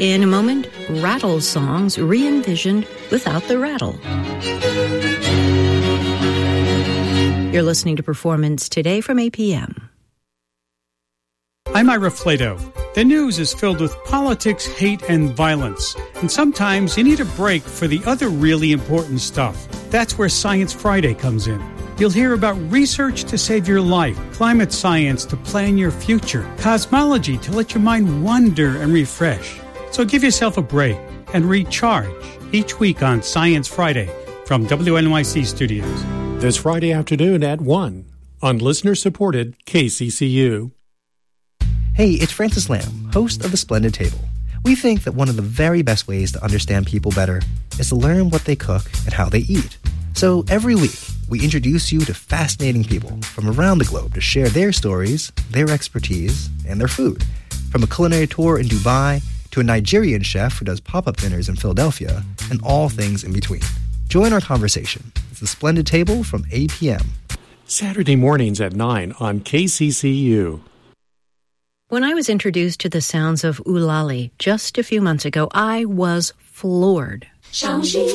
In a moment, rattle songs re-envisioned without the rattle. You're listening to Performance Today from APM. I'm Ira Flato. The news is filled with politics, hate, and violence. And sometimes you need a break for the other really important stuff. That's where Science Friday comes in. You'll hear about research to save your life, climate science to plan your future, cosmology to let your mind wonder and refresh. So give yourself a break and recharge each week on Science Friday from WNYC Studios. This Friday afternoon at 1 on listener-supported KCCU. Hey, it's Francis Lamb, host of The Splendid Table. We think that one of the very best ways to understand people better is to learn what they cook and how they eat. So every week, we introduce you to fascinating people from around the globe to share their stories, their expertise, and their food. From a culinary tour in Dubai to a Nigerian chef who does pop-up dinners in Philadelphia, and all things in between. Join our conversation. It's The Splendid Table from APM. Saturday mornings at 9 on KCCU. When I was introduced to the sounds of Ulali just a few months ago, I was floored.